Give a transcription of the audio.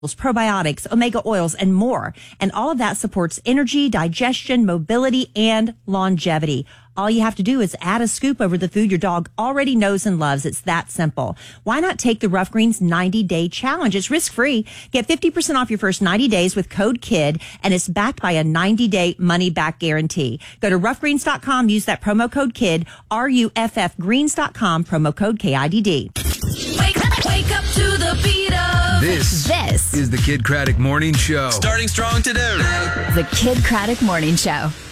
probiotics, omega oils, and more. And all of that supports energy, digestion, mobility, and longevity. All you have to do is add a scoop over the food your dog already knows and loves. It's that simple. Why not take the Rough Greens 90-day challenge? It's risk-free. Get 50% off your first 90 days with code KID, and it's backed by a 90-day money-back guarantee. Go to roughgreens.com, use that promo code KID, RUFFgreens.com, promo code KIDD. Wake up to the beat of This is the Kid Craddock Morning Show. Starting strong today. The Kid Craddock Morning Show.